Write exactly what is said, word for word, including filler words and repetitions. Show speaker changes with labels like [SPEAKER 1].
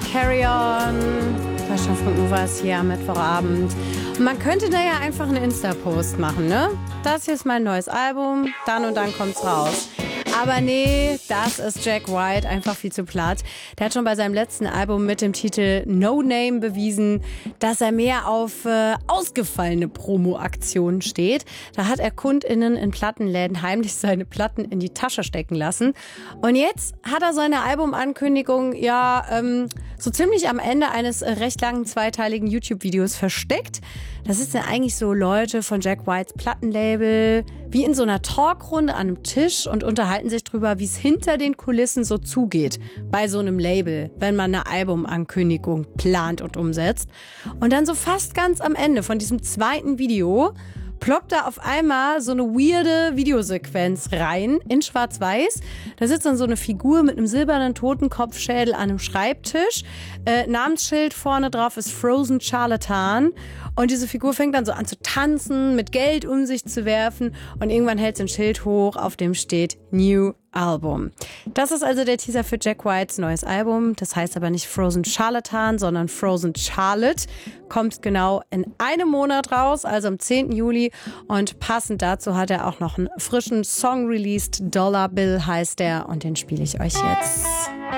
[SPEAKER 1] Carry On. Deutschlandfunk Nova ist hier am Mittwochabend. Und man könnte da ja einfach einen Insta-Post machen, ne? Das hier ist mein neues Album, dann und dann kommt's raus. Aber nee, das ist Jack White, einfach viel zu platt. Der hat schon bei seinem letzten Album mit dem Titel No Name bewiesen, dass er mehr auf äh, ausgefallene Promo-Aktionen steht. Da hat er KundInnen in Plattenläden heimlich seine Platten in die Tasche stecken lassen. Und jetzt hat er seine Albumankündigung ja ähm, so ziemlich am Ende eines äh, recht langen zweiteiligen YouTube-Videos versteckt. Das ist ja eigentlich so Leute von Jack Whites Plattenlabel wie in so einer Talkrunde an einem Tisch und unterhalten sich drüber, wie es hinter den Kulissen so zugeht bei so einem Label, wenn man eine Albumankündigung plant und umsetzt. Und dann so fast ganz am Ende von diesem zweiten Video ploppt da auf einmal so eine weirde Videosequenz rein in Schwarz-Weiß. Da sitzt dann so eine Figur mit einem silbernen Totenkopfschädel an einem Schreibtisch. Äh, Namensschild vorne drauf ist Frozen Charlatan. Und diese Figur fängt dann so an zu tanzen, mit Geld um sich zu werfen. Und irgendwann hält sie ein Schild hoch, auf dem steht New Album. Das ist also der Teaser für Jack Whites neues Album. Das heißt aber nicht Frozen Charlatan, sondern Frozen Charlotte. Kommt genau in einem Monat raus, also am zehnten Juli. Und passend dazu hat er auch noch einen frischen Song released. Dollar Bill heißt der und den spiele ich euch jetzt.